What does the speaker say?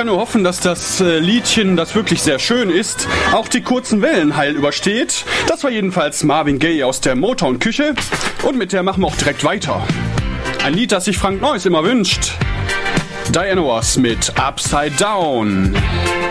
nur hoffen, dass das Liedchen, das wirklich sehr schön ist, auch die kurzen Wellen heil übersteht. Das war jedenfalls Marvin Gaye aus der Motown-Küche. Und mit der machen wir auch direkt weiter. Ein Lied, das sich Frank Neuss immer wünscht. Diana Ross mit Upside Down.